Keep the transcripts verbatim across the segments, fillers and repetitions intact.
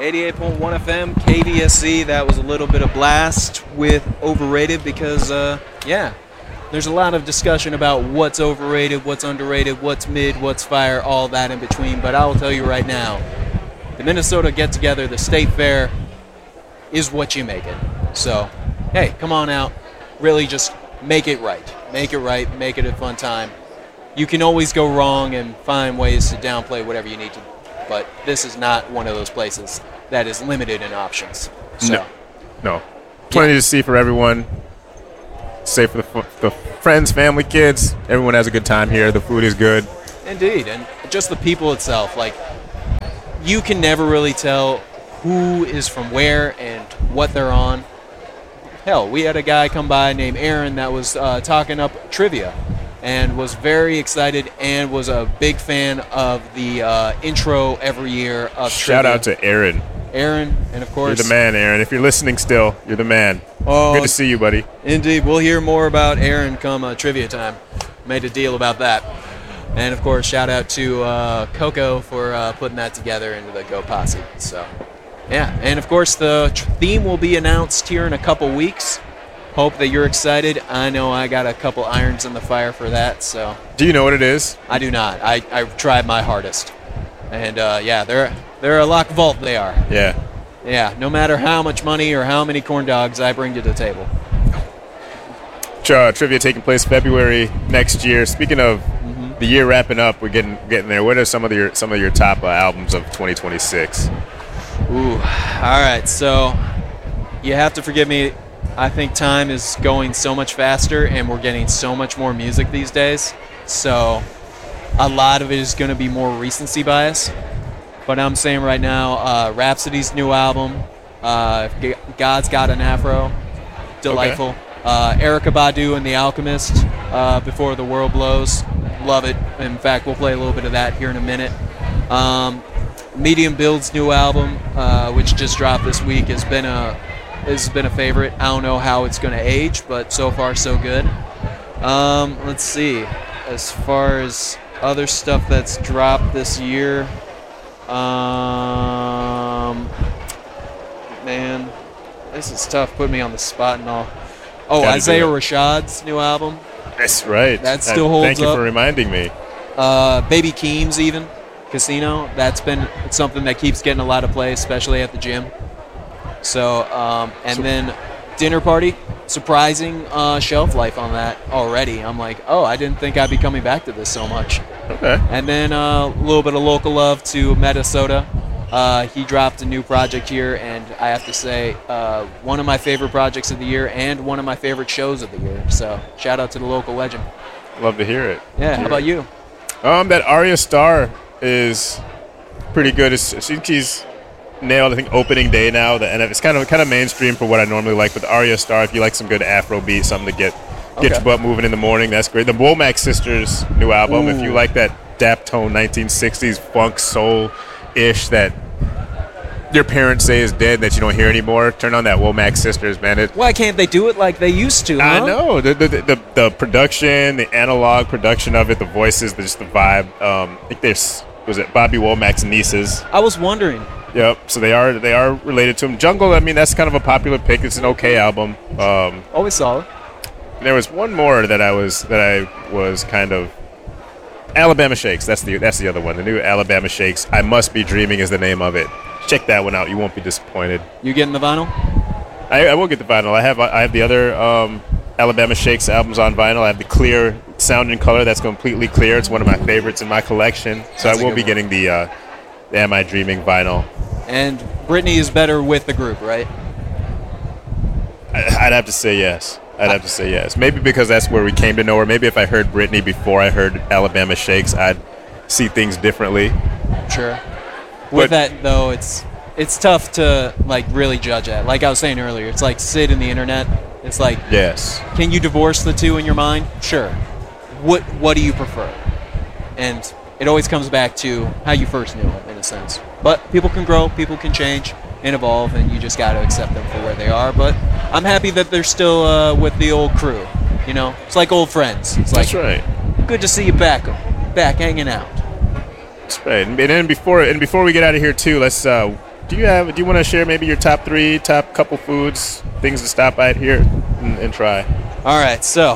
eighty-eight point one F M, K D S C. That was a little bit of blast with Overrated because, uh, yeah, there's a lot of discussion about what's overrated, what's underrated, what's mid, what's fire, all that in between. But I will tell you right now, the Minnesota get-together, the State Fair, is what you make it. So, hey, come on out. Really just make it right. Make it right. Make it a fun time. You can always go wrong and find ways to downplay whatever you need to, but this is not one of those places that is limited in options. So, no. No. Plenty yeah. to see for everyone. Safe for the, the friends, family, kids. Everyone has a good time here. The food is good. Indeed. And just the people itself. Like, you can never really tell who is from where and what they're on. Hell, we had a guy come by named Aaron that was uh, talking up trivia and was very excited and was a big fan of the uh, intro every year of Shout trivia. out to Aaron. Aaron, and of course... You're the man, Aaron. If you're listening still, you're the man. Oh, good to see you, buddy. Indeed. We'll hear more about Aaron come uh, trivia time. Made a deal about that. And, of course, shout out to uh, Coco for uh, putting that together into the Go Posse. So, yeah. And, of course, the tr- theme will be announced here in a couple weeks. Hope that you're excited. I know I got a couple irons in the fire for that. So, do you know what it is? I do not. I, I tried my hardest. And, uh, yeah, they're, they're a lock vault, they are. Yeah. Yeah, no matter how much money or how many corn dogs I bring to the table. Uh, trivia taking place February next year. Speaking of mm-hmm. the year wrapping up, we're getting getting there. What are some of your some of your top uh, albums of twenty twenty-six? Ooh, all right. So you have to forgive me. I think time is going so much faster, and we're getting so much more music these days. So a lot of it is going to be more recency bias. But I'm saying right now, uh, Rhapsody's new album, uh, God's Got an Afro, delightful. Okay. Uh, Erykah Badu and The Alchemist, uh, Before the World Blows, love it. In fact, we'll play a little bit of that here in a minute. Um, Medium Build's new album, uh, which just dropped this week, has been a has been a favorite. I don't know how it's going to age, but so far so good. Um, let's see. As far as other stuff that's dropped this year, um, man, this is tough. Put me on the spot and all. Oh, Gotta Isaiah Rashad's new album. That's right. That still holds up. Thank you for reminding me. Uh, Baby Keem's even, Casino. That's been something that keeps getting a lot of play, especially at the gym. So, um, and so, then Dinner Party, surprising uh, shelf life on that already. I'm like, oh, I didn't think I'd be coming back to this so much. Okay. And then uh, a little bit of local love to Minnesota. Uh, he dropped a new project here, and I have to say, uh, one of my favorite projects of the year and one of my favorite shows of the year. So, shout out to the local legend. Love to hear it. Yeah, how about you? Um, that Arya Starr is pretty good. It's, I think she's nailed, I think, opening day now. And it's kind of kind of mainstream for what I normally like. But Arya Starr, if you like some good Afro beat, something to get get okay. your butt moving in the morning, that's great. The Womack Sisters' new album, Ooh. If you like that Daptone nineteen sixties funk soul-ish that your parents say is dead that you don't hear anymore, turn on that Womack Sisters, man. It, Why can't they do it like they used to, huh? I know. The the, the the production, the analog production of it, the voices, the, just the vibe. Um, I think there's, was it Bobby Womack's nieces? I was wondering. Yep. So they are they are related to him. Jungle, I mean, that's kind of a popular pick. It's an okay album. Um, Always solid. There was one more that I was that I was kind of Alabama Shakes. That's the that's the other one. The new Alabama Shakes. I Must Be Dreaming is the name of it. Check that one out. You won't be disappointed. You getting the vinyl? I, I will get the vinyl. I have I have the other um, Alabama Shakes albums on vinyl. I have the clear sound and color that's completely clear. It's one of my favorites in my collection. So that's I will be one. getting the, uh, the Am I Dreaming vinyl. And Brittany is better with the group, right? I, I'd have to say yes. I'd have to say yes. Maybe because that's where we came to know her. Maybe if I heard Brittany before I heard Alabama Shakes, I'd see things differently. Sure. With but, that, though, it's it's tough to, like, really judge at. Like I was saying earlier, it's like Sid and the internet. It's like, yes. Can you divorce the two in your mind? Sure. What What do you prefer? And it always comes back to how you first knew them, in a sense. But people can grow, people can change and evolve, and you just got to accept them for where they are. But I'm happy that they're still uh, with the old crew. You know, it's like old friends. It's like, that's right. Good to see you back, back hanging out. That's right. And then before and before we get out of here too, let's uh, do you have? Do you want to share maybe your top three, top couple foods, things to stop by here and, and try? All right, so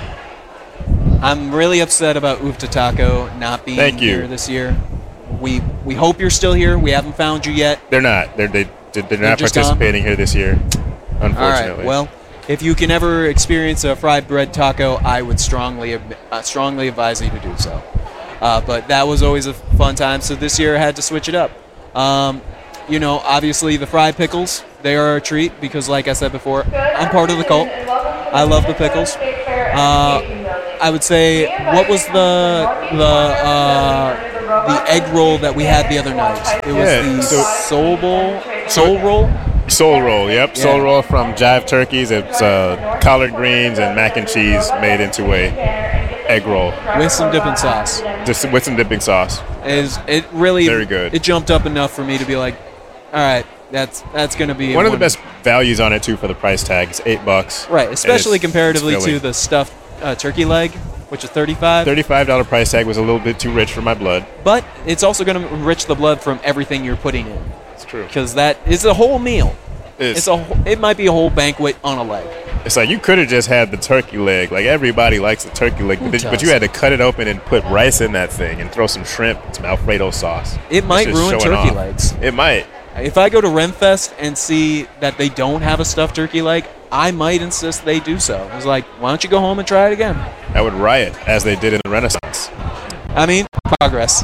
I'm really upset about Ufta Taco not being Thank you. here this year. We we hope you're still here. We haven't found you yet. They're not. They're they, they're They're not just participating here this year, unfortunately. All right. Well, if you can ever experience a fried bread taco, I would strongly uh, strongly advise you to do so. Uh, but that was always a fun time. So this year I had to switch it up. Um, you know, obviously the fried pickles, they are a treat because, like I said before, I'm part of the cult. I love the pickles. Uh, I would say, what was the the uh, the egg roll that we had the other night? It was Yeah, the so- soul bowl, soul roll. Soul roll, yep. Yeah. Soul roll from Jive Turkeys. It's uh, collard greens and mac and cheese made into a egg roll, With some dipping sauce. just with some dipping sauce. Is it really Very good. It jumped up enough for me to be like, all right, that's that's gonna be One of the best values on it too for the price tag. It's eight bucks. right, especially It's- comparatively it's to filling. the stuffed uh, turkey leg, which is thirty-five. Thirty-five dollar price tag was a little bit too rich for my blood. But it's also gonna enrich the blood from everything you're putting in, It's true. because that is a whole meal. It's, It's a wh- it might be a whole banquet on a leg. it's like you could have just had the turkey leg. Like everybody likes the turkey leg, but, Who but you had to cut it open and put rice in that thing and throw some shrimp, some Alfredo sauce. It might It's just ruin showing turkey off. legs. It might. If I go to Renfest and see that they don't have a stuffed turkey leg, I might insist they do so. It's like, why don't you go home and try it again? I would riot as they did in the Renaissance. I mean, progress.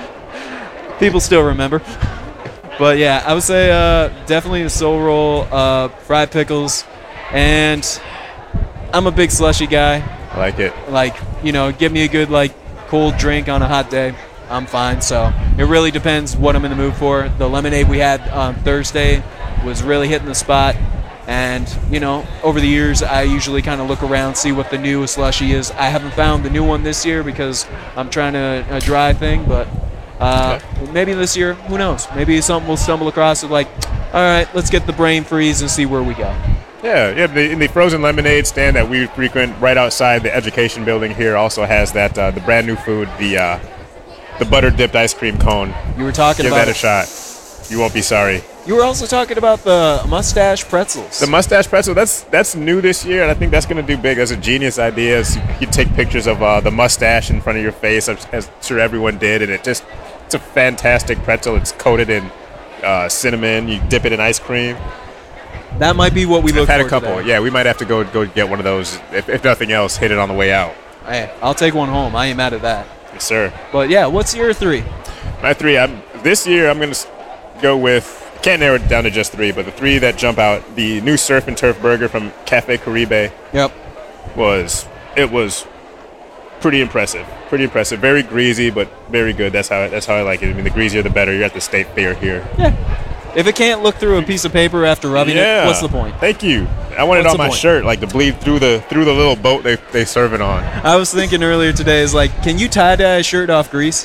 People still remember. But yeah, I would say uh, definitely the soul roll, uh, fried pickles, and I'm a big slushy guy. I like it. Like, you know, give me a good like cold drink on a hot day, I'm fine. So it really depends what I'm in the mood for. The lemonade we had on Thursday was really hitting the spot. And, you know, over the years, I usually kind of look around, see what the new slushy is. I haven't found the new one this year because I'm trying to a dry thing, but uh, maybe this year, who knows? Maybe something we'll stumble across it like, all right, let's get the brain freeze and see where we go. Yeah, yeah. The, in the frozen lemonade stand that we frequent right outside the education building here also has that uh, the brand new food, the uh, the butter dipped ice cream cone. You were talking Give about that a shot. You won't be sorry. You were also talking about the mustache pretzels. The mustache pretzel, that's that's new this year, and I think that's going to do big. That's a genius idea. So you take pictures of uh, the mustache in front of your face, as, as sure everyone did, and it just it's a fantastic pretzel. It's coated in uh, cinnamon. You dip it in ice cream. That might be what we look I've had for a couple. today. Yeah, we might have to go go get one of those. If, if nothing else, hit it on the way out. Hey, I'll take one home. I ain't mad at that. Yes, sir. But yeah, what's your three? My three. I'm, this year, I'm going to go with. Can't narrow it down to just three, but the three that jump out. The new surf and turf burger from Cafe Caribe Yep. was it was pretty impressive. Pretty impressive. Very greasy, but very good. That's how that's how I like it. I mean, the greasier the better. You're at the state fair here. Yeah. If it can't look through a piece of paper after rubbing yeah. it, what's the point? Thank you. I want it What's on the my point? shirt, like to bleed through the through the little boat they they serve it on. I was thinking earlier today is like, can you tie dye a shirt off grease?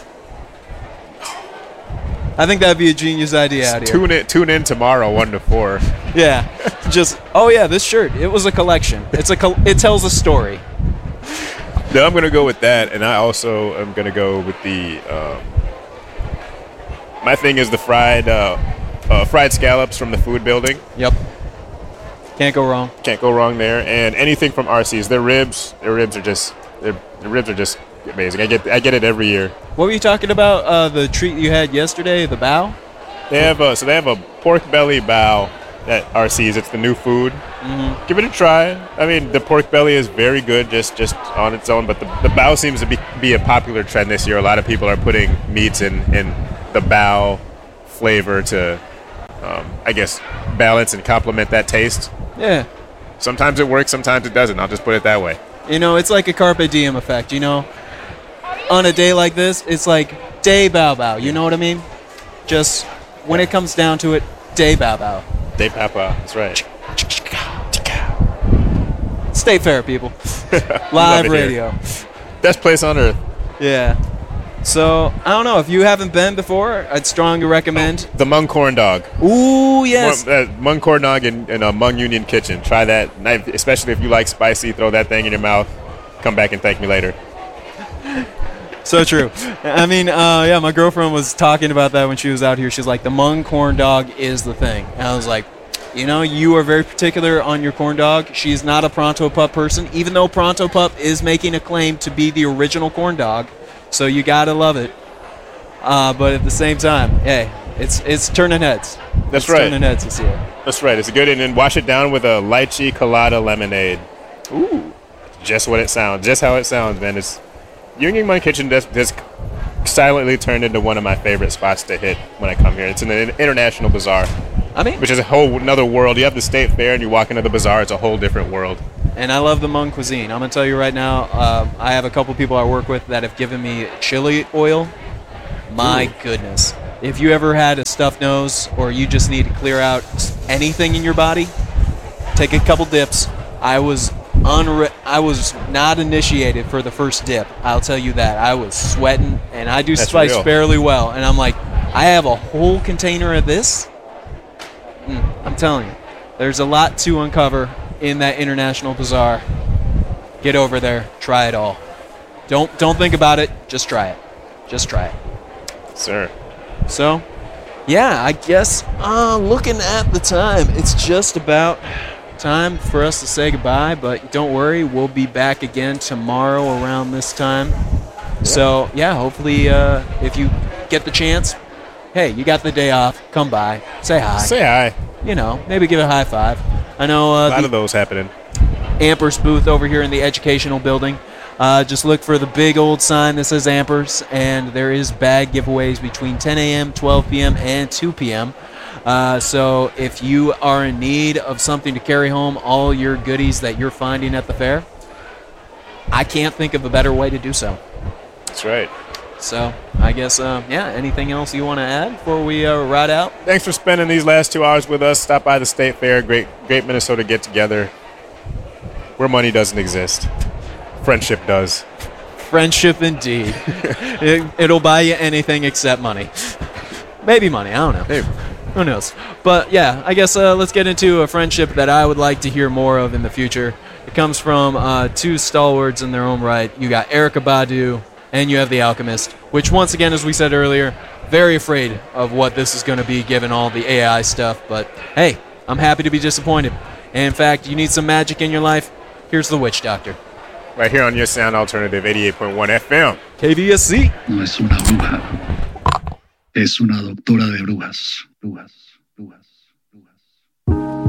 I think that'd be a genius idea out here. Tune in tune in tomorrow, one to four. Yeah. Just oh yeah, this shirt. It was a collection. It's a col- it tells a story. No, I'm gonna go with that, and I also am gonna go with the. Um, my thing is the fried uh, uh, fried scallops from the food building. Yep. Can't go wrong. Can't go wrong there. And anything from R C's. Their ribs, their ribs are just their, their ribs are just amazing. I get I get it every year. What were you talking about? Uh, the treat you had yesterday, the bow? They have a so they have a pork belly bao at R C's. It's the new food. Mm-hmm. Give it a try. I mean, the pork belly is very good just just on its own, but the the bao seems to be be a popular trend this year. A lot of people are putting meats in in the bao flavor to, um, I guess, balance and complement that taste. Yeah. Sometimes it works, sometimes it doesn't. I'll just put it that way. You know, it's like a carpe diem effect, you know? On a day like this, it's like day bow bow, you know what I mean? Just when it comes down to it, day bow bow. Day papa, that's right. Stay fair, people. Love Live it here. radio. Best place on earth. Yeah. So, I don't know. If you haven't been before, I'd strongly recommend. The Hmong corn dog. Ooh, yes. Hmong, uh, Hmong corn dog in, in a Hmong Union Kitchen. Try that, especially if you like spicy. Throw that thing in your mouth. Come back and thank me later. So true. I mean, uh, yeah, my girlfriend was talking about that when she was out here. She's like, the Hmong corn dog is the thing. And I was like, you know, you are very particular on your corn dog. She's not a Pronto Pup person, even though Pronto Pup is making a claim to be the original corn dog. So you got to love it. Uh, but at the same time, hey, it's it's turning heads. That's it's right. turning heads this year. That's right. It's good. And then wash it down with a lychee colada lemonade. Ooh. Just what it sounds. Just how it sounds, man. It's Union Mung Kitchen just, just silently turned into one of my favorite spots to hit when I come here. It's an international bazaar. I mean, which is a whole another world. You have the state fair and you walk into the bazaar. It's a whole different world. And I love the Hmong cuisine. I'm going to tell you right now, uh, I have a couple people I work with that have given me chili oil. My Ooh. goodness. If you ever had a stuffed nose or you just need to clear out anything in your body, take a couple dips. I was unre- I was not initiated for the first dip. I'll tell you that. I was sweating, and I do That's spice real. fairly well. And I'm like, I have a whole container of this. Mm, I'm telling you, there's a lot to uncover in that international bazaar. Get over there, try it all. Don't don't think about it, just try it. Just try it. Sir. So, yeah, I guess uh, looking at the time, it's just about time for us to say goodbye, but don't worry, we'll be back again tomorrow around this time. Yeah. So, yeah, hopefully uh, if you get the chance, hey, you got the day off, come by, say hi. Say hi. You know, maybe give a high five. I know uh, a lot the of those happening. Ampers booth over here in the educational building. Uh, just look for the big old sign that says Ampers, and there is bag giveaways between ten a.m., twelve p.m., and two p.m. Uh, so if you are in need of something to carry home all your goodies that you're finding at the fair, I can't think of a better way to do so. That's right. So I guess, uh, yeah, anything else you want to add before we uh, ride out? Thanks for spending these last two hours with us. Stop by the State Fair. Great, great Minnesota get-together where money doesn't exist. Friendship does. Friendship indeed. it, it'll buy you anything except money. Maybe money. I don't know. Maybe. Who knows? But yeah, I guess uh, let's get into a friendship that I would like to hear more of in the future. It comes from uh, two stalwarts in their own right. You got Erykah Badu and you have The Alchemist, which once again, as we said earlier, very afraid of what this is going to be given all the A I stuff. But hey, I'm happy to be disappointed. And in fact, you need some magic in your life? Here's the Witch Doctor. Right here on your Sound Alternative eighty-eight point one F M. K V S C. No es una bruja. Es una doctora de brujas. Brujas. Brujas.